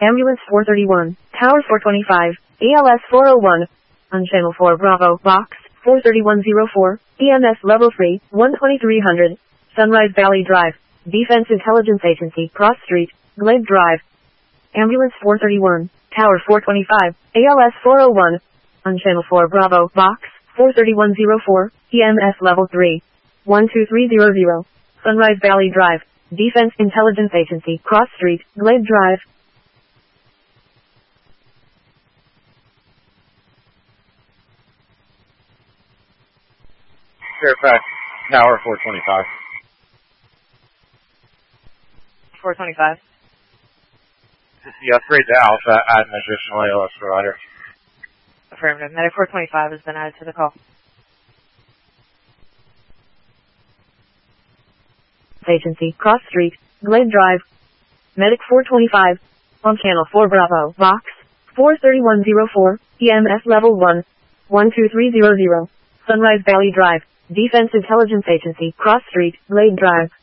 Ambulance 431, Tower 425, ALS 401, on Channel 4 Bravo, Box 43104, EMS Level 3, 12300, Sunrise Valley Drive, Defense Intelligence Agency, Cross Street, Glade Drive. Ambulance 431, Tower 425, ALS 401, on Channel 4 Bravo, Box 43104, EMS Level 3, 12300, Sunrise Valley Drive, Defense Intelligence Agency, Cross Street, Glade Drive. Fairfax, Tower 425. 425. The upgrade to Alpha, add an additional ALS provider. Affirmative. Medic 425 has been added to the call. Agency, Cross Street, Glade Drive. Medic 425, on Channel 4 Bravo, Box 43104, EMS Level 1, 12300, Sunrise Valley Drive, Defense Intelligence Agency, Cross Street, Glade Drive.